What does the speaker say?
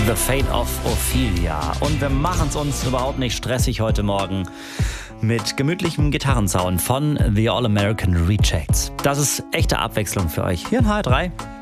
The Fate of Ophelia. Und wir machen es uns überhaupt nicht stressig heute Morgen mit gemütlichem Gitarrensound von The All American Rejects. Das ist echte Abwechslung für euch hier in HR3.